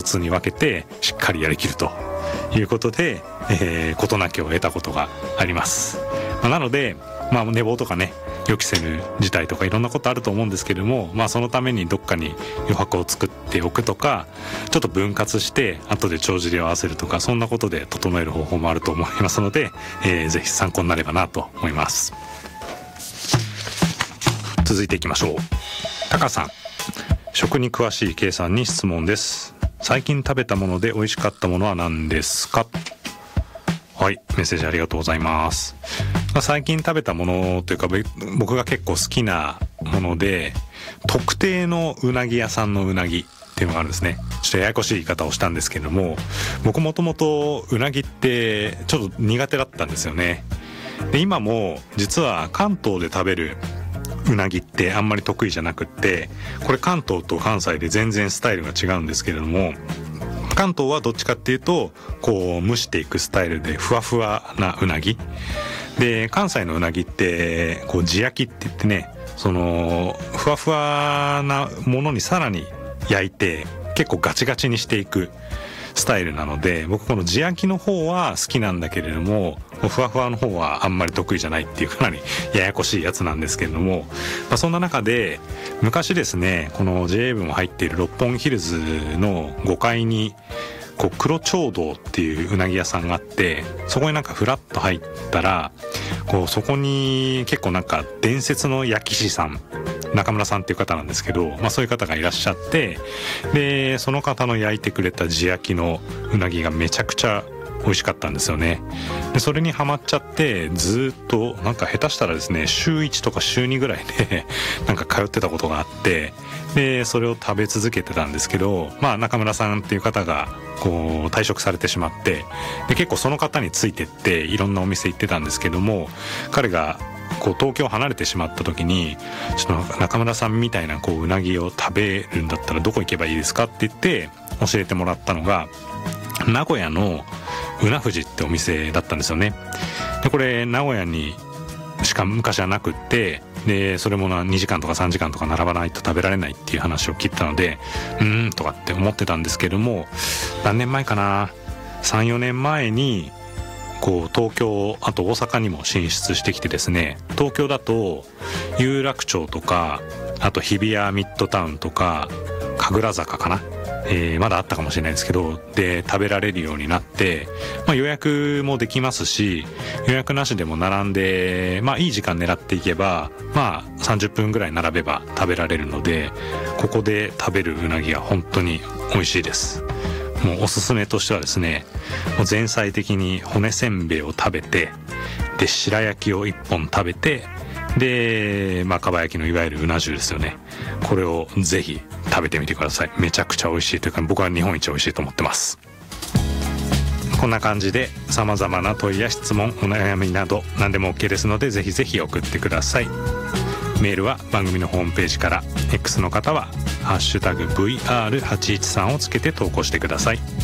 つに分けてしっかりやりきるということで、事なきを得たことがあります。なので、寝坊とかね、予期せぬ事態とかいろんなことあると思うんですけれども、そのためにどっかに余白を作っておくとか、ちょっと分割して後で帳尻を合わせるとか、そんなことで整える方法もあると思いますので、ぜひ参考になればなと思います。続いていきましょう。タカさん、食に詳しい K さんに質問です。最近食べたもので美味しかったものは何ですか？はい、メッセージありがとうございます。最近食べたものというか、僕が結構好きなもので、特定のうなぎ屋さんのうなぎっていうのがあるんですね。ちょっとややこしい言い方をしたんですけども、僕もともとうなぎってちょっと苦手だったんですよね。で、今も実は関東で食べるうなぎってあんまり得意じゃなくって、これ関東と関西で全然スタイルが違うんですけれども、関東はどっちかっていうとこう蒸していくスタイルでふわふわなうなぎで、関西のうなぎってこう地焼きって言ってね、そのふわふわなものにさらに焼いて結構ガチガチにしていくスタイルなので、僕この地焼きの方は好きなんだけれども、ふわふわの方はあんまり得意じゃないっていうかなりややこしいやつなんですけれども、そんな中で昔ですね、この JA 部も入っている六本木ヒルズの5階にこう黒蝶堂っていううなぎ屋さんがあって、そこになんかフラッと入ったらこうそこに結構なんか伝説の焼き師さん、中村さんっていう方なんですけど、そういう方がいらっしゃって、でその方の焼いてくれた地焼きのうなぎがめちゃくちゃ美味しかったんですよね。でそれにハマっちゃって、ずっとなんか下手したらですね、週1とか週2ぐらいでなんか通ってたことがあって、でそれを食べ続けてたんですけど、中村さんっていう方がこう退職されてしまって、で結構その方についてっていろんなお店行ってたんですけども、彼がこう東京を離れてしまった時に、ちょっと中村さんみたいなこううなぎを食べるんだったらどこ行けばいいですかって言って教えてもらったのが、名古屋のうな富士ってお店だったんですよね。でこれ名古屋にしか昔はなくって、でそれも2時間とか3時間とか並ばないと食べられないっていう話を聞いたので、とかって思ってたんですけども、何年前かな、3、4年前にこう東京、あと大阪にも進出してきてですね、東京だと有楽町とか、あと日比谷ミッドタウンとか神楽坂かな、まだあったかもしれないですけど、で食べられるようになって、予約もできますし、予約なしでも並んで、いい時間狙っていけば30分ぐらい並べば食べられるので、ここで食べるうなぎは本当に美味しいです。もうおすすめとしてはですね、もう前菜的に骨せんべいを食べて、で白焼きを1本食べて、でかば焼きのいわゆるうな重ですよね、これをぜひ食べてみてください。めちゃくちゃ美味しいというか、僕は日本一美味しいと思ってます。こんな感じで様々な問いや質問、お悩みなど何でも OK ですので、ぜひぜひ送ってください。メールは番組のホームページから、 X の方はハッシュタグ VR813 をつけて投稿してください。